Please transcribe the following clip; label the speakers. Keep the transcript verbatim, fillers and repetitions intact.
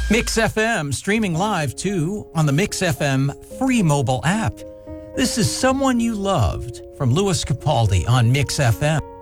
Speaker 1: Mix F M, streaming live too on the Mix F M free mobile app. This is Someone You Loved from Louis Capaldi on Mix F M.